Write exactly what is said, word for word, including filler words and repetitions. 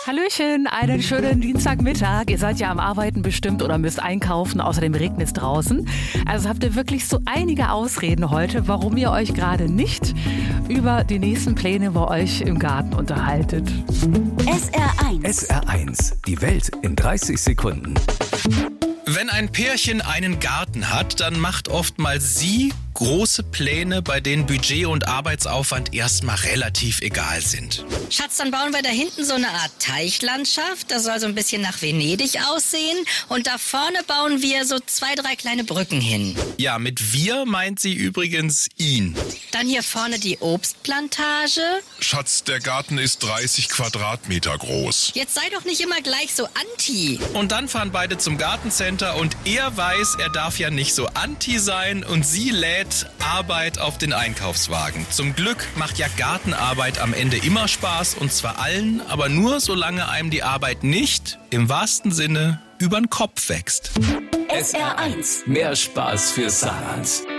Hallöchen, einen schönen Dienstagmittag. Ihr seid ja am Arbeiten bestimmt oder müsst einkaufen. Außerdem regnet es draußen. Also habt ihr wirklich so einige Ausreden heute, warum ihr euch gerade nicht über die nächsten Pläne bei euch im Garten unterhaltet. S R eins. S R eins. Die Welt in dreißig Sekunden. Wenn ein Pärchen einen Garten hat, dann macht oftmals sie große Pläne, bei denen Budget und Arbeitsaufwand erstmal relativ egal sind. Schatz, dann bauen wir da hinten so eine Art Teichlandschaft. Das soll so ein bisschen nach Venedig aussehen. Und da vorne bauen wir so zwei, drei kleine Brücken hin. Ja, mit wir meint sie übrigens ihn. Dann hier vorne die Obstplantage. Schatz, der Garten ist dreißig Quadratmeter groß. Jetzt sei doch nicht immer gleich so anti. Und dann fahren beide zum Gartencenter und er weiß, er darf ja nicht so anti sein und sie lädt Arbeit auf den Einkaufswagen. Zum Glück macht ja Gartenarbeit am Ende immer Spaß und zwar allen, aber nur solange einem die Arbeit nicht, im wahrsten Sinne, übern Kopf wächst. S R eins. Mehr Spaß für Saarland.